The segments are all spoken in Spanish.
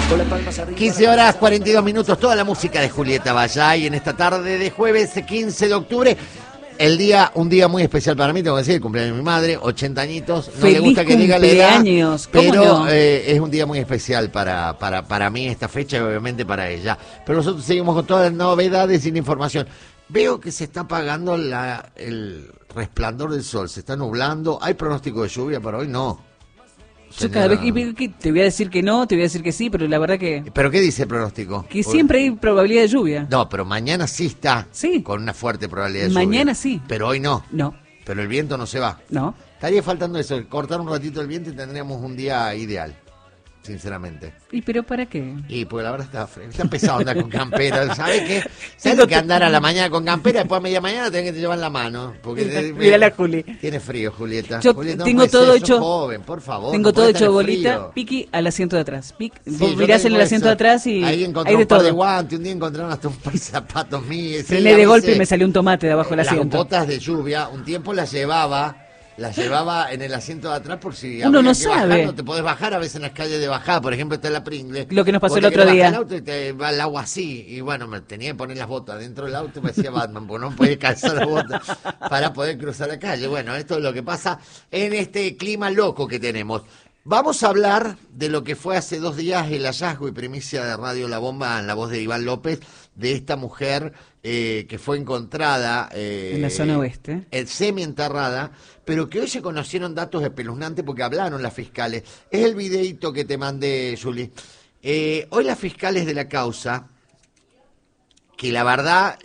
15 horas 42 minutos, toda la música de Julieta Bayay en esta tarde de jueves 15 de octubre. Un día muy especial para mí, tengo que decir, el cumpleaños de mi madre, 80 añitos. No le gusta que diga la edad, pero no? Es un día muy especial para mí esta fecha y obviamente para ella. Pero nosotros seguimos con todas las novedades y la información. Veo que se está apagando el resplandor del sol, se está nublando. ¿Hay pronóstico de lluvia para hoy? No. Yo cada vez que te voy a decir que no, te voy a decir que sí, pero la verdad que... ¿Pero qué dice el pronóstico? Que siempre hay probabilidad de lluvia. No, pero mañana sí está. Sí. Con una fuerte probabilidad de lluvia. Mañana sí. Pero hoy no. No. Pero el viento no se va. No. Estaría faltando eso, cortar un ratito el viento y tendríamos un día ideal. Sinceramente. ¿Y pero para qué? Y porque la verdad está pesado andar con campera. ¿Sabes qué? ¿Sabes lo que andar a la mañana con campera? Después a media mañana tenés que te llevar la mano. Porque mira la Juli. Tiene frío, Julieta. Yo Julieta, tengo todo hecho. Joven, por favor. Tengo todo hecho bolita. Piqui al asiento de atrás. Vos mirás en el asiento de atrás y ahí encontré un par de guantes. Un día encontraron hasta un par de zapatos míos. Frené de golpe y me salió un tomate de abajo del asiento. Las botas de lluvia, un tiempo las llevaba en el asiento de atrás por si uno no sabe. Bajar, no te podés bajar a veces en las calles de bajada, por ejemplo está la Pringle. Lo que nos pasó el otro día. El auto y te va el agua así, y bueno, me tenía que poner las botas dentro del auto, me decía Batman, porque no podía calzar las botas para poder cruzar la calle. Bueno, esto es lo que pasa en este clima loco que tenemos. Vamos a hablar de lo que fue hace 2 días el hallazgo y primicia de Radio La Bomba en la voz de Iván López, de esta mujer que fue encontrada en la zona oeste, semi-enterrada, pero que hoy se conocieron datos espeluznantes porque hablaron las fiscales. Es el videíto que te mandé, Juli. Hoy las fiscales de la causa, que la verdad...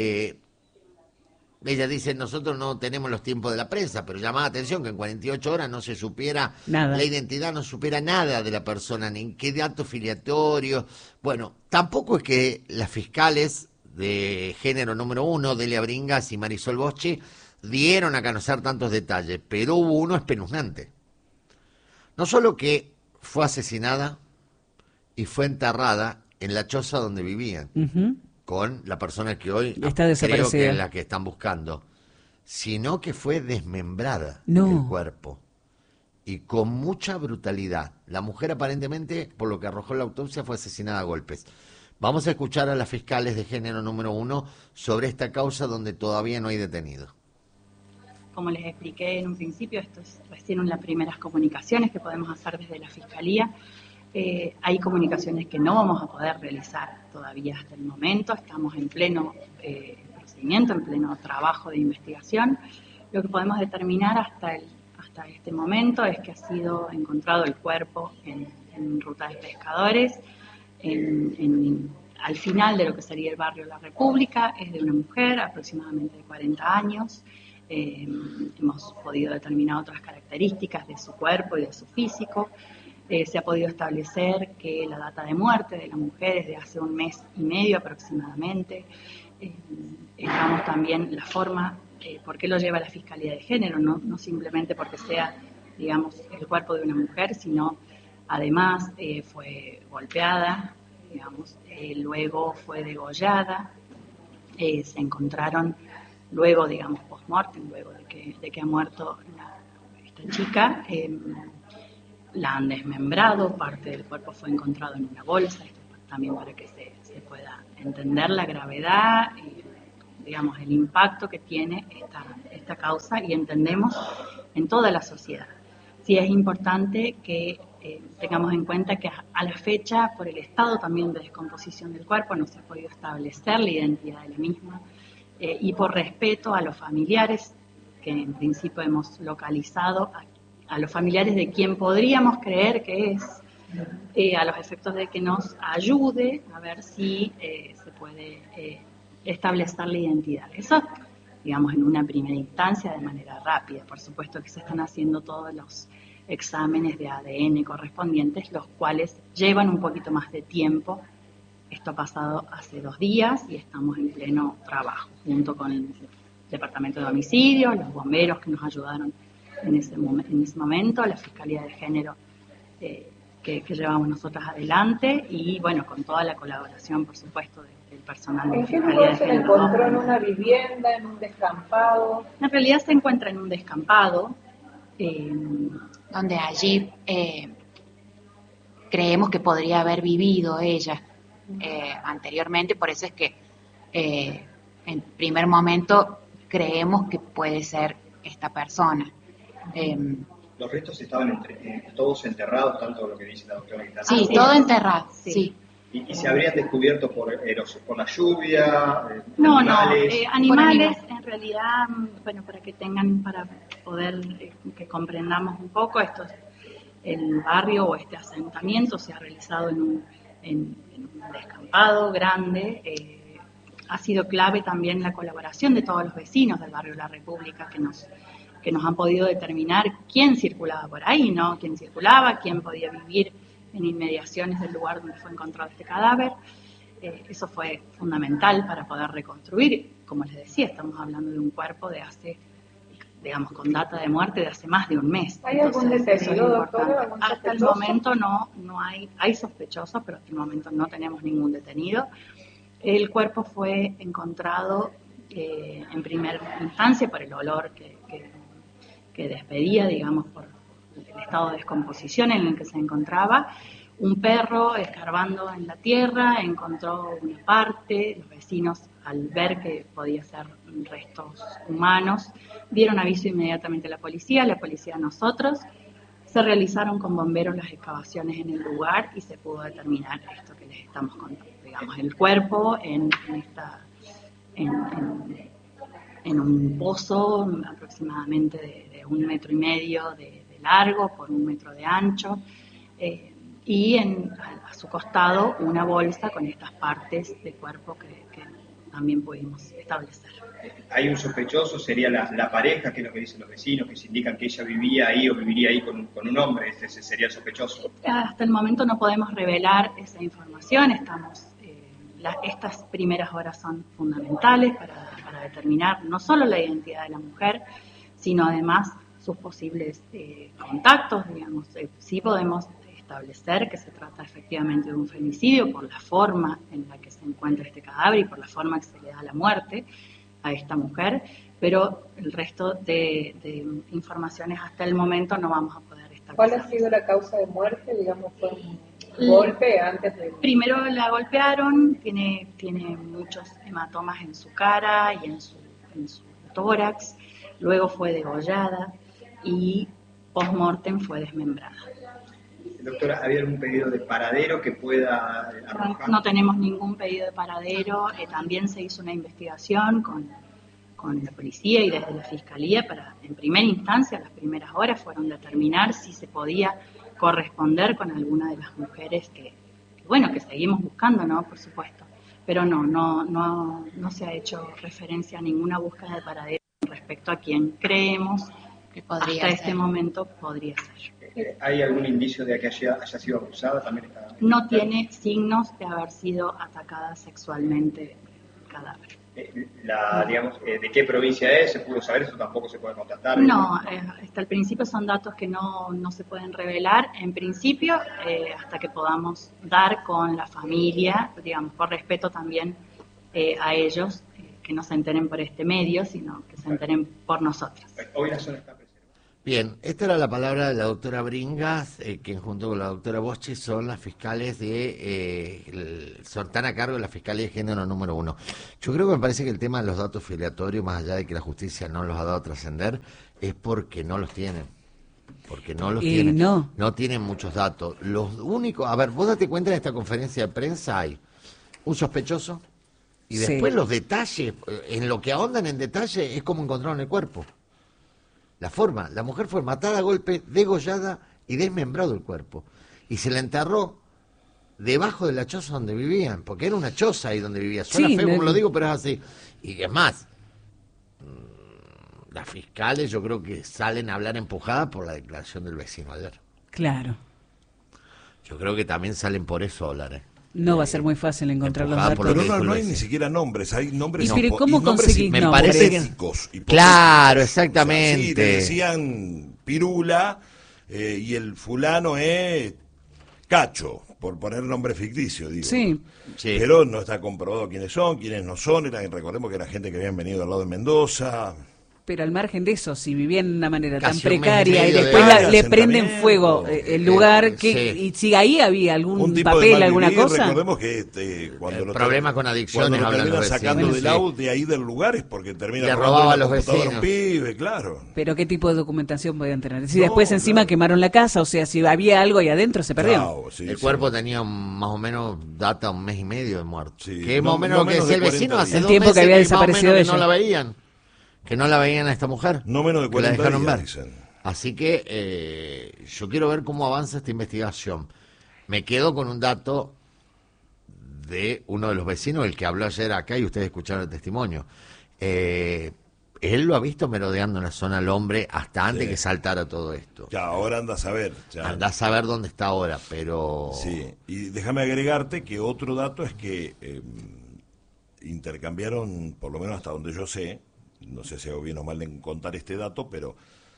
ella dice, nosotros no tenemos los tiempos de la prensa, pero llamaba la atención que en 48 horas no se supiera nada. La identidad, no supiera nada de la persona, ni qué datos filiatorios. Bueno, tampoco es que las fiscales de género número 1, Delia Bringas y Marisol Boschi, dieron a conocer tantos detalles, pero hubo uno espeluznante. No solo que fue asesinada y fue enterrada en la choza donde vivían. Con la persona que hoy está desaparecida, creo que es la que están buscando, sino que fue desmembrada el cuerpo y con mucha brutalidad. La mujer aparentemente, por lo que arrojó la autopsia, fue asesinada a golpes. Vamos a escuchar a las fiscales de género número 1 sobre esta causa donde todavía no hay detenido. Como les expliqué en un principio, esto es recién las primeras comunicaciones que podemos hacer desde la Fiscalía. Hay comunicaciones que no vamos a poder realizar todavía hasta el momento, estamos en pleno procedimiento, en pleno trabajo de investigación. Lo que podemos determinar hasta este momento es que ha sido encontrado el cuerpo en Ruta de Pescadores, al final de lo que sería el barrio La República. Es de una mujer aproximadamente de 40 años. Hemos podido determinar otras características de su cuerpo y de su físico. Se ha podido establecer que la data de muerte de la mujer es de hace 1 mes y medio aproximadamente. Estamos también la forma, por qué lo lleva la Fiscalía de Género, no simplemente porque sea, digamos, el cuerpo de una mujer, sino además fue golpeada, digamos, luego fue degollada, se encontraron luego, digamos, post-mortem, luego de que ha muerto esta chica, la han desmembrado, parte del cuerpo fue encontrado en una bolsa, esto también para que se pueda entender la gravedad y, digamos, el impacto que tiene esta causa, y entendemos en toda la sociedad. Sí es importante que tengamos en cuenta que a la fecha, por el estado también de descomposición del cuerpo, no se ha podido establecer la identidad de la misma, y por respeto a los familiares, que en principio hemos localizado a los familiares de quien podríamos creer que es, a los efectos de que nos ayude a ver si se puede establecer la identidad. Eso, digamos, en una primera instancia, de manera rápida. Por supuesto que se están haciendo todos los exámenes de ADN correspondientes, los cuales llevan un poquito más de tiempo. Esto ha pasado hace 2 días y estamos en pleno trabajo, junto con el Departamento de Homicidios, los bomberos que nos ayudaron en ese momento, la Fiscalía de Género que llevamos nosotras adelante, y bueno, con toda la colaboración, por supuesto, del personal de la Fiscalía de Género. ¿Se encontró en una vivienda, en un descampado? En realidad se encuentra en un descampado, donde allí creemos que podría haber vivido ella anteriormente, por eso es que en primer momento creemos que puede ser esta persona. ¿Los restos estaban todos enterrados, tanto lo que dice la doctora? Sí, todo enterrado, sí. ¿Y se habrían descubierto por la lluvia? No, animales? Animales, en realidad, bueno, para poder que comprendamos un poco, el barrio o este asentamiento se ha realizado en un descampado grande. Ha sido clave también la colaboración de todos los vecinos del barrio La República que nos han podido determinar quién circulaba por ahí, ¿no? Quién circulaba, quién podía vivir en inmediaciones del lugar donde fue encontrado este cadáver. Eso fue fundamental para poder reconstruir. Como les decía, estamos hablando de un cuerpo de hace, digamos, con data de muerte de hace más de un mes. ¿Hay algún detenido, doctora? Hasta el momento no hay sospechosos, pero hasta el momento no tenemos ningún detenido. El cuerpo fue encontrado en primera instancia por el olor que despedía, digamos, por el estado de descomposición en el que se encontraba. Un perro escarbando en la tierra encontró una parte. Los vecinos, al ver que podía ser restos humanos, dieron aviso inmediatamente a la policía a nosotros. Se realizaron con bomberos las excavaciones en el lugar y se pudo determinar esto que les estamos contando. Digamos, el cuerpo en un pozo aproximadamente de 1,5 metros de largo por 1 metro de ancho, y a su costado una bolsa con estas partes de cuerpo que también pudimos establecer. ¿Hay un sospechoso? ¿Sería la pareja, que es lo que dicen los vecinos, que se indican que ella vivía ahí o viviría ahí con un hombre? ¿Ese sería el sospechoso? Hasta el momento no podemos revelar esa información. Estas primeras horas son fundamentales para determinar no solo la identidad de la mujer, sino además sus posibles contactos, digamos. Sí podemos establecer que se trata efectivamente de un femicidio por la forma en la que se encuentra este cadáver y por la forma que se le da la muerte a esta mujer, pero el resto de informaciones hasta el momento no vamos a poder establecer. ¿Cuál ha sido la causa de muerte? Digamos, fue un golpe antes de... Primero la golpearon, tiene muchos hematomas en su cara y en su tórax, luego fue degollada y post-mortem fue desmembrada. Doctora, ¿había algún pedido de paradero que pueda arrojar? No tenemos ningún pedido de paradero. También se hizo una investigación con la policía y desde la fiscalía para, en primera instancia, las primeras horas fueron determinar si se podía corresponder con alguna de las mujeres que seguimos buscando, ¿no? Por supuesto. Pero no se ha hecho referencia a ninguna búsqueda de paradero respecto a quien creemos que hasta este momento podría ser. ¿Hay algún indicio de que haya sido abusada? También no tiene signos de haber sido atacada sexualmente el cadáver. ¿De qué provincia es? ¿Se pudo saber? ¿Eso tampoco se puede contactar? No, hasta el principio son datos que no se pueden revelar. En principio, hasta que podamos dar con la familia, digamos, por respeto también a ellos, que no se enteren por este medio, sino que se enteren por nosotros. Hoy la zona está... Bien, esta era la palabra de la doctora Bringas, quien junto con la doctora Boschi son las fiscales están a cargo de la Fiscalía de Género número 1. Yo creo que me parece que el tema de los datos filiatorios, más allá de que la justicia no los ha dado a trascender, es porque no los tienen. Porque no los tienen. No tienen muchos datos. Los únicos, a ver, vos date cuenta, en esta conferencia de prensa hay un sospechoso y después los detalles, en lo que ahondan en detalle es como encontraron el cuerpo. La forma, la mujer fue matada a golpe, degollada y desmembrado el cuerpo. Y se la enterró debajo de la choza donde vivían, porque era una choza ahí donde vivía. Suena feo como lo digo, pero es así. Y es más, las fiscales yo creo que salen a hablar empujadas por la declaración del vecino ayer. Claro. Yo creo que también salen por eso a hablar, No va a ser muy fácil encontrar los datos. Pero no hay ni siquiera nombres, hay nombres ¿cómo conseguís nombres? Hipotéticos. Claro, exactamente. O sea, sí, le decían Pirula y el fulano es Cacho, por poner nombre ficticio, digo. Sí. Pero no está comprobado quiénes son, quiénes no son. Recordemos que era gente que habían venido al lado de Mendoza. Pero al margen de eso, si vivían de una manera Casi tan un mes y precaria y medio después de le prenden fuego el lugar, sí. y si ahí había algún Un tipo de papel, mal alguna vivir, cosa. recordemos que cuando El problema con adicciones cuando lo hablan terminan los sacando vecinos, del sí. auto de ahí del lugar es porque termina Le robando robaba a la los computadora a un vecinos. pibe, claro. Pero ¿qué tipo de documentación podían tener? Si No, después encima claro. quemaron la casa, o sea, si había algo ahí adentro, se perdió. Chao, sí, El sí. cuerpo tenía más o menos data un mes y medio de muerto. Sí, Que es no- más o menos no lo que menos decía de el vecino 40 hace días. El 2 tiempo que meses había más o menos desaparecido que no ella. la veían. Que no la veían a esta mujer. No menos de que la 40 dejaron días, ver. dicen. Así que yo quiero ver cómo avanza esta investigación. Me quedo con un dato de uno de los vecinos, el que habló ayer acá, y ustedes escucharon el testimonio. Él lo ha visto merodeando en la zona al hombre hasta antes Sí. que saltara todo esto. Ya, ahora anda a saber. Ya. Andá a saber dónde está ahora, pero... Sí, y déjame agregarte que otro dato es que intercambiaron, por lo menos hasta donde yo sé, no sé si hago bien o mal en contar este dato, pero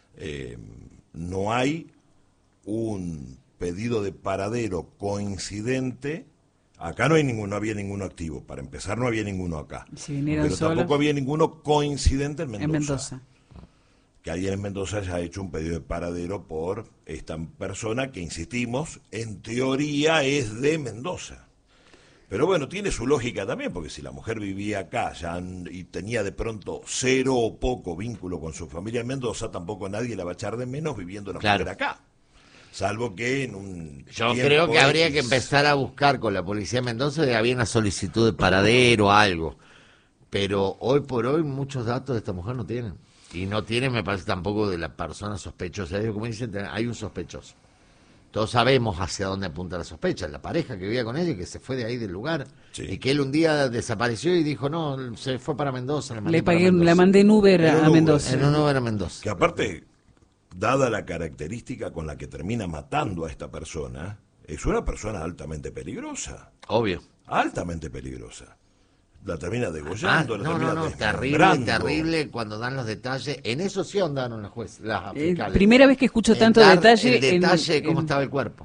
no hay un pedido de paradero coincidente. Acá no había ninguno activo. Para empezar, no había ninguno acá. Si vinieron Pero solos. tampoco había ninguno coincidente en Mendoza. En Mendoza. Que alguien en Mendoza ya ha hecho un pedido de paradero por esta persona que, insistimos, en teoría es de Mendoza. Pero bueno, tiene su lógica también, porque si la mujer vivía acá y tenía de pronto cero o poco vínculo con su familia en Mendoza, tampoco nadie la va a echar de menos viviendo la Claro. mujer acá. Salvo que en un Yo tiempo creo que habría X. que empezar a buscar con la policía de Mendoza de había una solicitud de paradero o algo. Pero hoy por hoy muchos datos de esta mujer no tienen. Y no tienen, me parece, tampoco de la persona sospechosa. Como dicen, hay un sospechoso. Todos sabemos hacia dónde apunta la sospecha. La pareja que vivía con ella y que se fue de ahí del lugar. Sí. Y que él un día desapareció y dijo, no, se fue para Mendoza. La mandé en Uber En a Uber. Mendoza. En un Uber a Mendoza. Que aparte, dada la característica con la que termina matando a esta persona, es una persona altamente peligrosa. Obvio. Altamente peligrosa. La termina degollando, la no, termina no, terrible, desmembrando. terrible cuando dan los detalles. En eso sí ahondaron las jueces, las fiscales. Primera vez que escucho En tanto dar detalle. El detalle de cómo en- estaba el cuerpo.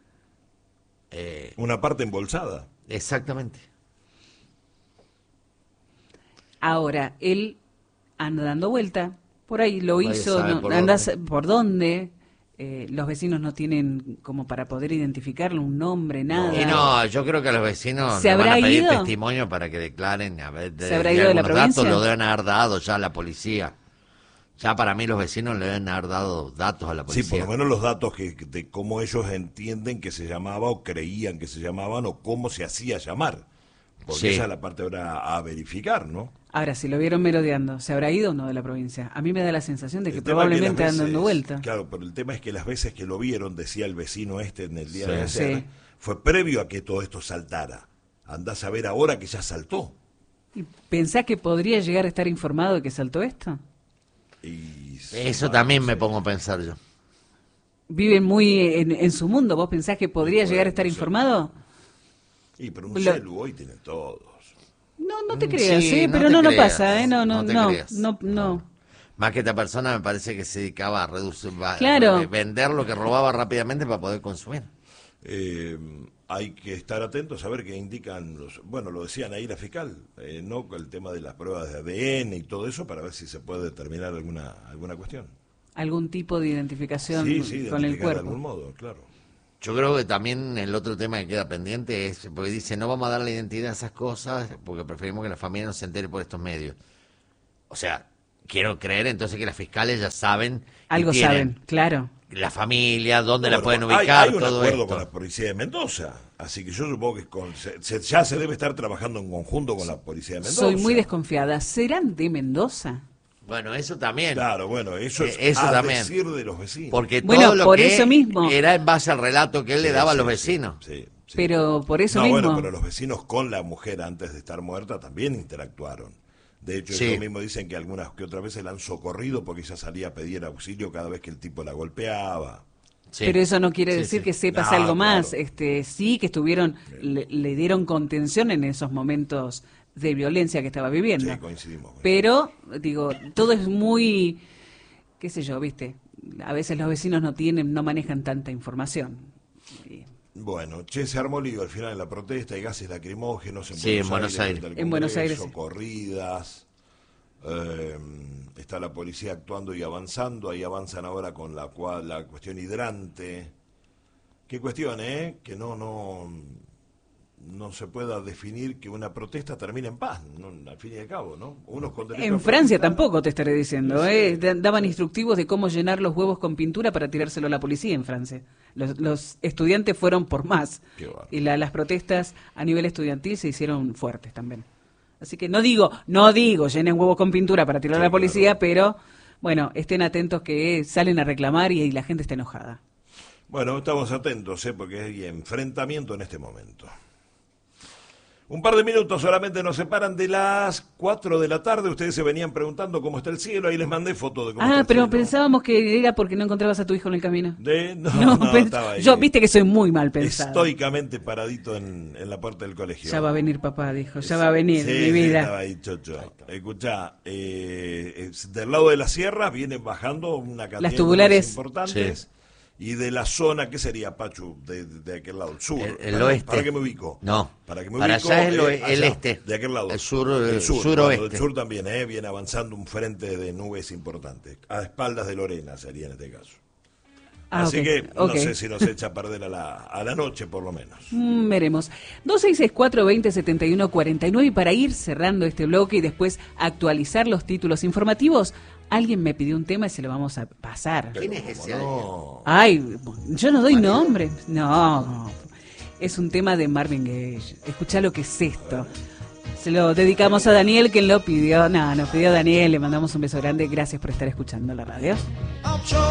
Una parte embolsada. Exactamente. Ahora, él anda dando vuelta. Por ahí lo Nadie hizo. sabe No, por anda dónde. por dónde. Los vecinos no tienen como para poder identificarlo, un nombre, nada. Y no, yo creo que a los vecinos ¿Se le van a habrá pedir ido? testimonio para que declaren. A ver, ¿Se habrá ido de la algunos datos provincia? lo deben haber dado ya a la policía. Ya para mí los vecinos le deben haber dado datos a la Sí, policía. por lo menos los datos de cómo ellos entienden que se llamaba o creían que se llamaban o cómo se hacía llamar. Porque Sí. esa es la parte ahora a verificar, ¿no? Ahora, si lo vieron merodeando, ¿se habrá ido o no de la provincia? A mí me da la sensación de que El tema es probablemente las anda dando veces- vuelta. Claro, pero el tema es que las veces que lo vieron, decía el vecino en el día de Sí. ayer, Sí. fue previo a que todo esto saltara. Andás a ver ahora que ya saltó. ¿Y pensás que podría llegar a estar informado de que saltó esto? Y Eso también me pongo a pensar yo. Viven muy en su mundo. ¿Vos pensás que podría Y llegar a estar no sé. informado? Y pero un Lo- celu hoy tienen todos. No te creas, Sí, pero te no creas, pasa, no te creas. no. Más que esta persona me parece que se dedicaba a reducir, Claro. a vender lo que robaba rápidamente para poder consumir. Hay que estar atentos a ver qué indican bueno, lo decían ahí la fiscal, no el tema de las pruebas de ADN y todo eso para ver si se puede determinar alguna cuestión. Algún tipo de identificación Sí, con el identificar de cuerpo. algún modo, claro. Yo creo que también el otro tema que queda pendiente es, porque dice, no vamos a dar la identidad a esas cosas porque preferimos que la familia no se entere por estos medios. O sea, quiero creer entonces que las fiscales ya saben. y Algo tienen saben, claro. La familia, dónde la Bueno, pueden hay- ubicar, hay un todo acuerdo esto. con la policía de Mendoza, así que yo supongo que ya se debe estar trabajando en conjunto con la policía de Mendoza. Soy muy desconfiada. ¿Serán de Mendoza? Bueno, eso también. Claro, bueno, eso es Eso a también. decir de los vecinos. Porque Bueno, todo lo por que eso mismo. era en base al relato que él le Sí, daba a sí, los sí, vecinos. sí, sí. Pero por eso No, mismo. bueno, pero los vecinos con la mujer antes de estar muerta también interactuaron. De hecho, Sí. ellos mismos dicen que algunas que otras veces la han socorrido porque ella salía a pedir auxilio cada vez que el tipo la golpeaba. Sí. Pero eso no quiere Sí, decir sí. que sepas No, algo más. claro. Sí, que estuvieron, le dieron contención en esos momentos de violencia que estaba viviendo. Sí, coincidimos. Pero, digo, todo es muy, qué sé yo, viste, a veces los vecinos no manejan tanta información. Y- Bueno, se armó lío al final de la protesta, hay gases lacrimógenos Sí, en Buenos Aires. frente al En Buenos Congreso, Aires. corridas. Está la policía actuando y avanzando, ahí avanzan ahora con la cuestión hidrante. ¿Qué cuestión, que no se pueda definir que una protesta termine en paz, ¿no? Al fin y al cabo, ¿no? Unos con derecho en a Francia protestar. tampoco te estaré diciendo, daban instructivos de cómo llenar los huevos con pintura para tirárselo a la policía en Francia. Los estudiantes fueron por más. Y las protestas a nivel estudiantil se hicieron fuertes también. Así que no digo llenen huevos con pintura para tirar a la policía, claro. Pero bueno, estén atentos que salen a reclamar y la gente está enojada. Bueno, estamos atentos, porque hay enfrentamiento en este momento. Un par de minutos solamente nos separan de las 4 de la tarde. Ustedes se venían preguntando cómo está el cielo. Ahí les mandé foto de cómo está el pero cielo. Pensábamos que era porque no encontrabas a tu hijo en el camino. No, estaba ahí. Yo, viste que soy muy mal pensado. Estoicamente paradito en la puerta del colegio. Ya va a venir papá, dijo. Ya va a venir, mi vida. Estaba ahí, chocho. Escuchá, del lado de las sierras vienen bajando una cantidad las tubulares importantes. Sí. Y de la zona, ¿qué sería, Pachu? De aquel lado, el sur. El oeste. ¿Para qué me ubico? No, para allá es el este. De aquel lado. El suroeste. Bueno, el sur también, viene avanzando un frente de nubes importantes. A espaldas de Lorena sería en este caso. Así que no sé si nos echa a perder a la noche, por lo menos. Veremos. 2664-2071-49. Y para ir cerrando este bloque y después actualizar los títulos informativos, alguien me pidió un tema y se lo vamos a pasar. ¿Quién es ese? No. Ay, yo no doy nombre. No. Es un tema de Marvin Gaye. Escuchá lo que es esto. Se lo dedicamos a Daniel, quien lo pidió. Nos pidió Daniel. Le mandamos un beso grande. Gracias por estar escuchando la radio.